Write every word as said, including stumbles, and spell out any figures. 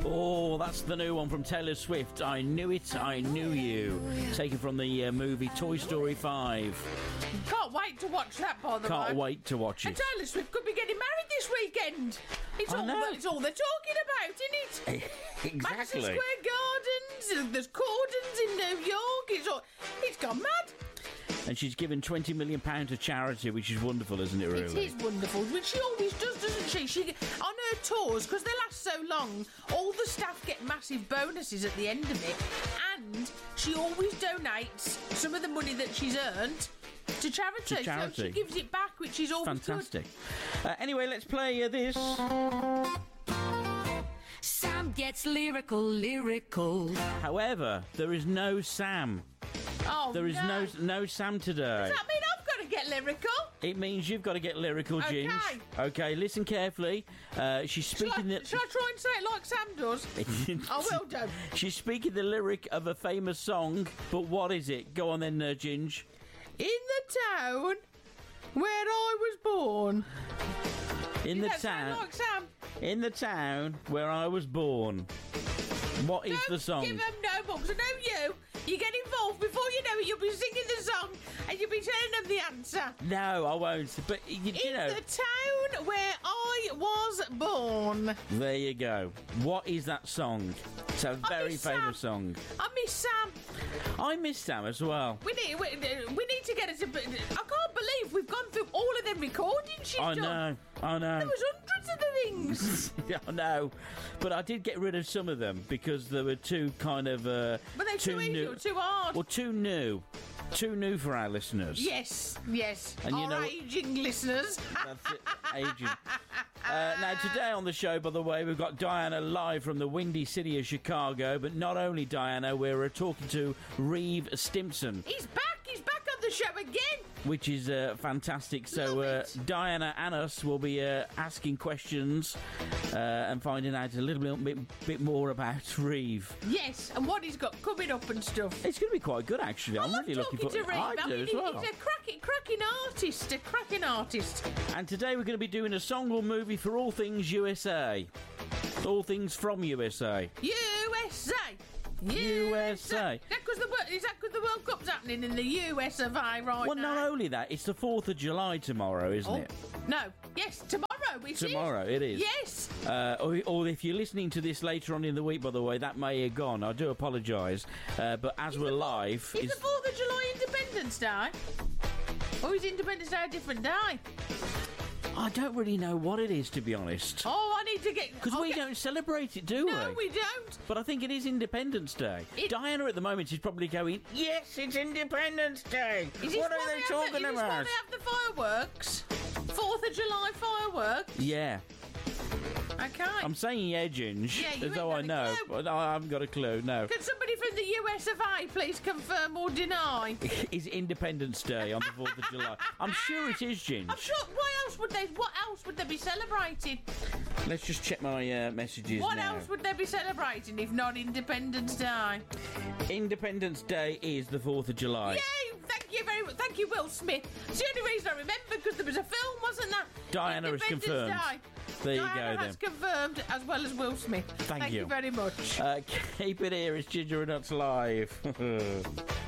Oh, that's the new one from Taylor Swift. I Knew It, I Knew You. Taken from the uh, movie Toy Story five. Can't wait to watch that, by the way. Can't wait to watch And it. Taylor Swift could be getting married this weekend. It's I all, know. it's all they're talking about, isn't it? Madison Exactly. Square Gardens, there's Cordons in New York. It's all, it's gone mad. And she's given twenty million pounds to charity, which is wonderful, isn't it, really? It is wonderful, which she always does, doesn't she? She on her tours, because they last so long, all the staff get massive bonuses at the end of it, and she always donates some of the money that she's earned to charity. To charity. So she gives it back, which is always Fantastic. Uh, anyway, let's play uh, this. Sam gets lyrical, lyrical. However, there is no Sam. good. Oh, There is no. no no Sam today. Does that mean I've got to get lyrical? It means you've got to get lyrical, Okay. Ginge. Okay, listen carefully. Uh, she's Shall I, speaking the. shall I try and say it like Sam does? I will do. She's speaking the lyric of a famous song, but what is it? Go on then, uh, Ginge. In the town where I was born. In Does the that sound town, like Sam? in the town where I was born. What is Don't the song? give them no books. I know you. You get involved before you know it. You'll be singing the song and you'll be telling them the answer. No, I won't. But you, you In know, the town where I was born. there you go. What is that song? It's a very miss famous Sam. song. I miss Sam. I miss Sam as well. We need, we, we need to get it. I can't believe we've gone through all of them recordings she's I done. know. I know. There was hundreds of the things. Yeah, I know, but I did get rid of some of them because there were too kind of uh, But they're too, easy new, or too hard. well, too new, too new for our listeners. Yes, yes. And you Our know- aging listeners. That's it, aging. Uh, now, today on the show, by the way, we've got Diana live from the windy city of Chicago. But not only Diana, we're uh, talking to Reeve Stimpson, He's back. He's back on the show again. which is uh, fantastic. So Love uh, it. Diana and us will be uh, asking questions uh, and finding out a little bit, bit more about Reeve. Yes, and what he's got coming up and stuff. It's going to be quite good, actually. I I'm love really looking talking forward. to Reeve. I do mean, as he- well. he's a cracking, cracking artist. A cracking artist. And today we're going to be doing a song or movie for all things U S A. All things from U S A. U S A. U S A. Is that because the, wor- is that 'cause the World Cup's happening in the U S of A right Well, now? not only that, it's the fourth of July tomorrow, isn't Oh, it? no. Yes, tomorrow. It Tomorrow, is. it is. Yes. Uh, or, or if you're listening to this later on in the week, by the way, that may have gone. I do apologise. Uh, but as Is we're the- live... Is it's- the fourth of July Independence Day? Or is Independence Day a different day? I don't really know what it is, to be honest. Oh, I need to get... Because I'll we get- don't celebrate it, do No, we? we don't. But I think it is Independence Day. It- Diana at the moment is probably going, yes, it's Independence Day. Is this What why are they have talking the, is about? Is this why they have the fireworks? fourth of July fireworks? Yeah. Okay. I'm saying yeah, Ginge, Yeah, you as ain't though got I a know. clue. But I haven't got a clue, no. Can somebody from the U S of A please confirm or deny? It's Independence Day on the fourth of July. I'm sure it is, I'm Ginge. sure. What else would they? What else would they be celebrating? Let's just check my uh, messages What now. else would they be celebrating if not Independence Day? Independence Day is the fourth of July. Yay! Thank you very much. Thank you, Will Smith. It's the only reason I remember because there was a film, wasn't there? Diana has Independence confirmed. Day. There you Diana go, has then. confirmed, as well as Will Smith. Thank you you. very much. Uh, keep it here, it's Ginger and Nuts Live.